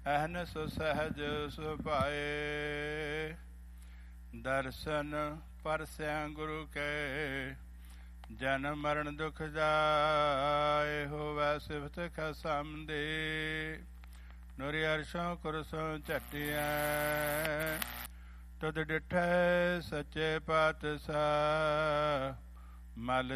ਅਹਨਿ ਸੁ ਸਹਿਜ ਸੁਭਾਏ। ਦਰਸ਼ਨ ਪਰਸਿਆ ਗੁਰੂ ਕੇ ਜਨਮ ਮਰਨ ਦੁਖ ਜਾਏ। ਹੋਵੈ ਸਿਫਤ ਖਸਮ ਦੀ ਨੂਰਿ ਅਰਸ਼ੋਂ ਕੁਰਸੋਂ ਝਟਿਐ। ਤੁਧ ਡਿਠੈ ਸੱਚੇ ਪਾਤਸ਼ਾਹ ਮਲ